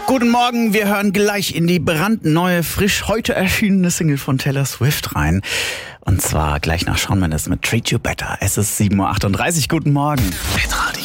Guten Morgen, wir hören gleich in die brandneue, frisch heute erschienene Single von Taylor Swift rein. Und zwar gleich nach Shawn Mendes mit Treat You Better. Es ist 7.38 Uhr, guten Morgen. Hitradio.